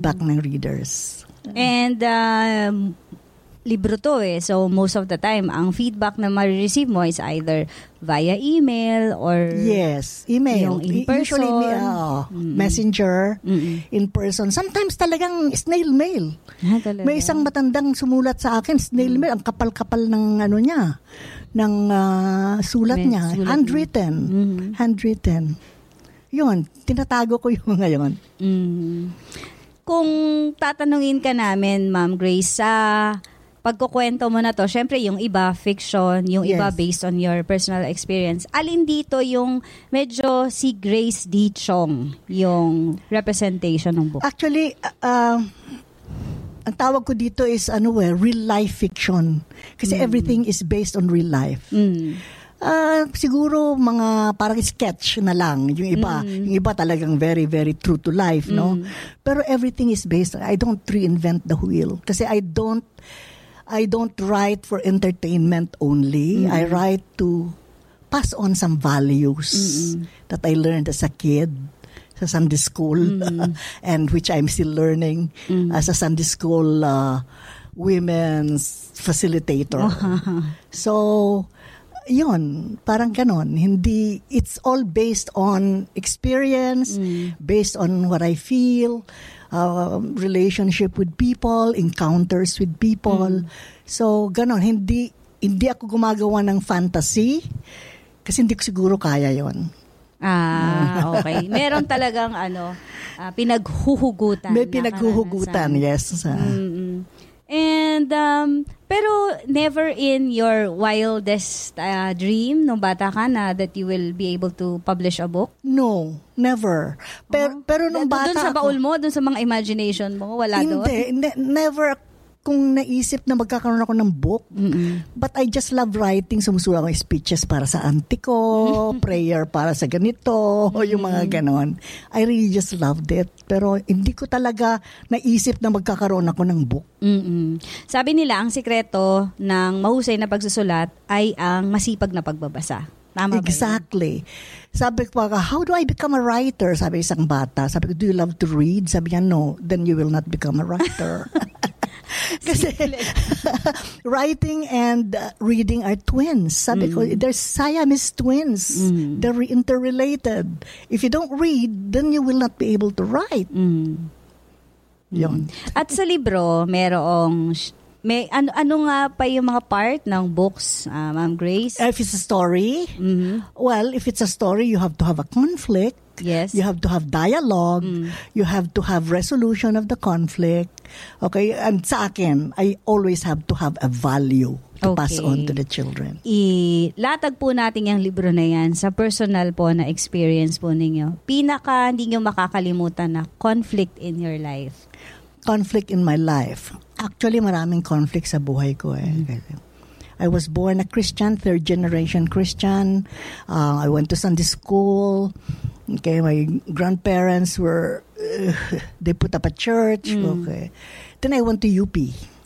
feedback ng readers. And libro to So most of the time, ang feedback na ma-receive mo is either via email or yes, email. Yung in person. Usually, messenger, in person. Sometimes talagang snail mail. May isang matandang sumulat sa akin, snail mail. Ang kapal-kapal ng niya, ng sulat niya. Handwritten. Handwritten. Yun, tinatago ko yung ngayon. Kung tatanungin ka namin, Ma'am Grace, sa pagkukwento mo na to, syempre yung iba fiction, yung iba based on your personal experience. Alin dito yung medyo si Grace D. Chong, yung representation ng book? Actually, ang tawag ko dito is real life fiction. Kasi everything is based on real life. Siguro mga parang sketch na lang yung iba. Yung iba talagang very, very true to life, no? Pero everything is based, I don't reinvent the wheel. Kasi I don't write for entertainment only. I write to pass on some values that I learned as a kid sa Sunday school and which I'm still learning as a Sunday school women's facilitator. So, yun, parang ganon. Hindi, it's all based on experience, based on what I feel, relationship with people, encounters with people. So, ganon. Hindi ako gumagawa ng fantasy kasi hindi ko siguro kaya yon. Okay. Meron talagang pinaghuhugutan. May pinaghuhugutan, yes. And, pero never in your wildest dream, nung bata ka na, that you will be able to publish a book? No, never. Pero nung bata doon sa baul mo, doon sa mga imagination mo, wala doon? Hindi, never kung naisip na magkakaroon ako ng book. But I just love writing. Sumusulat ako ng speeches para sa auntie ko, prayer para sa ganito, yung mga ganon. I really just loved it. Pero hindi ko talaga naisip na magkakaroon ako ng book. Sabi nila, ang sikreto ng mahusay na pagsusulat ay ang masipag na pagbabasa. Tama exactly. Ba yun? Sabi ko, how do I become a writer? Sabi isang bata. Sabi ko, do you love to read? Sabi niya, no. Then you will not become a writer. Kasi writing and reading are twins. Sabi ko, they're Siamese twins. They're interrelated. If you don't read, then you will not be able to write. Yun. At sa libro, may ano nga pa yung mga part ng books, Ma'am Grace? If it's a story, well, if it's a story, you have to have a conflict. Yes. You have to have dialogue. You have to have resolution of the conflict. Okay? And sa akin, I always have to have a value to pass on to the children. Ilatag po natin yung libro na yan sa personal po na experience po ninyo. Pinaka hindi nyo makakalimutan na conflict in your life. Conflict in my life. Actually, maraming conflict sa buhay ko I was born a Christian, third generation Christian. I went to Sunday school. Okay, my grandparents were, they put up a church. Okay. Then I went to UP.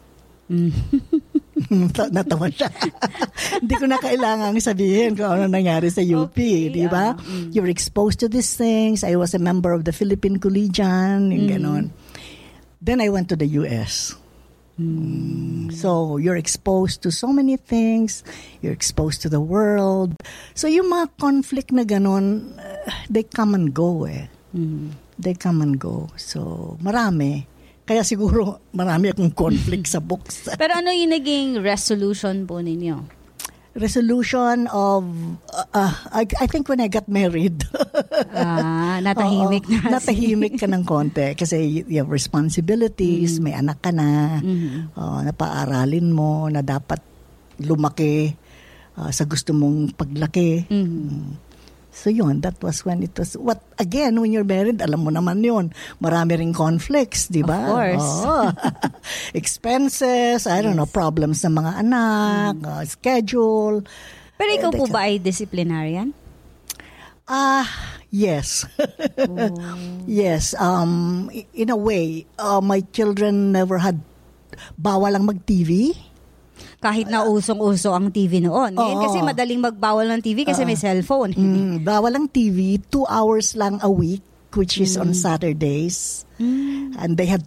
Natawa siya. Hindi ko na kailangan sabihin kung ano nangyari sa UP. Di ba? You were exposed to these things. I was a member of the Philippine Collegian. Yung ganon. Then I went to the US. So, you're exposed to so many things. You're exposed to the world. So, yung mga conflict na ganon, they come and go They come and go. So, marami. Kaya siguro marami akong conflict sa books. Pero ano yung naging resolution po ninyo? Resolution of, I think when I got married. Natahimik na. Natahimik ka ng konti. Kasi you have responsibilities, may anak ka na, napaaralin mo, na dapat lumaki sa gusto mong paglaki. So yun, that was when it was, again, when you're married, alam mo naman yun, marami ring conflicts, di ba? Of course. Expenses, I don't know, problems ng mga anak, schedule. Pero ikaw po ba ay disciplinarian? Yes. Yes. In a way, my children never had, bawal lang mag-TV. Kahit na usong-uso ang TV noon. Ngayon kasi madaling magbawal ng TV kasi may cellphone. Bawal ang TV, 2 hours lang a week, which is on Saturdays. And they had